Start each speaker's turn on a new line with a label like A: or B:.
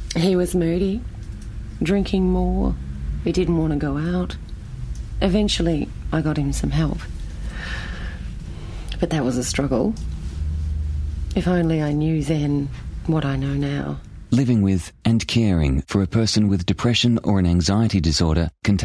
A: He was moody, drinking more. He didn't want to go out. Eventually, I got him some help. But that was a struggle. If only I knew then what I know now.
B: Living with and caring for a person with depression or an anxiety disorder can